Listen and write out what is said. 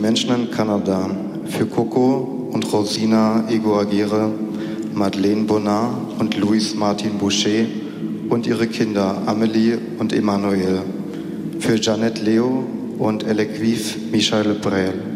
Menschen in Kanada, für Coco und Rosina Egoagire, Madeleine Bonnard und Louis Martin Boucher und ihre Kinder Amelie und Emmanuel, für Jeanette Leo und Elequive Michael Brel.